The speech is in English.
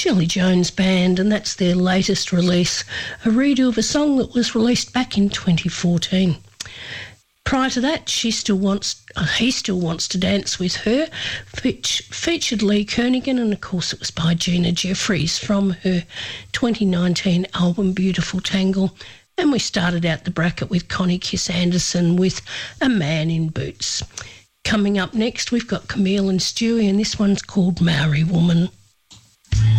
Shirley Jones Band, and that's their latest release, a redo of a song that was released back in 2014. Prior to that, he still wants to dance with her, which featured Lee Kernaghan, and of course it was by Gina Jeffries from her 2019 album Beautiful Tangle. And we started out the bracket with Connie Kiss Anderson with A Man in Boots. Coming up next, we've got Camille and Stewie, and this one's called Maori Woman.